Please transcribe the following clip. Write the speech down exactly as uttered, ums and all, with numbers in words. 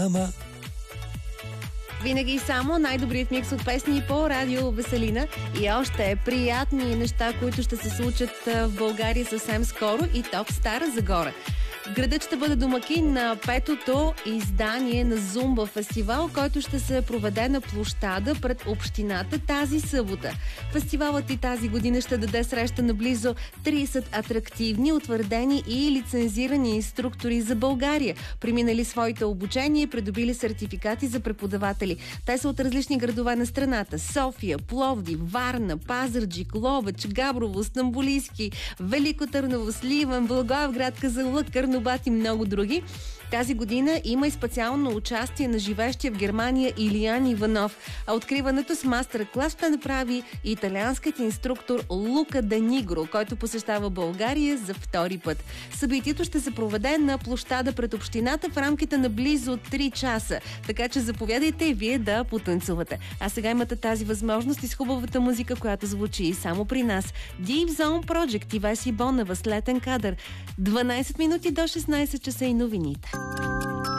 Ама... Винаги само най-добрият микс от песни по радио Веселина и още приятни неща, които ще се случат в България съвсем скоро и то в Стара Загора. Градът ще бъде домакин на петото издание на Зумба фестивал, който ще се проведе на площада пред общината тази събота. Фестивалът и тази година ще даде среща на близо трийсет атрактивни, утвърдени и лицензирани инструктори за България, преминали своите обучения и придобили сертификати за преподаватели. Те са от различни градове на страната: София, Пловдив, Варна, Пазарджик, Ловеч, Габрово, Стамболийски, Велико Търново, Сливен, Благоевград, Казанлък, Карнобат и много други. Тази година има и специално участие на живеещия в Германия Илиян Иванов, а откриването с мастер-клас ще направи италианският инструктор Лука Данигро, който посещава България за втори път. Събитието ще се проведе на площада пред общината в рамките на близо три часа, така че заповядайте и вие да потанцувате. А сега имате тази възможност и с хубавата музика, която звучи само при нас. Deep Zone Project и Веси Бонева с Летен кадър. дванайсет минути до шестнайсет часа и новините.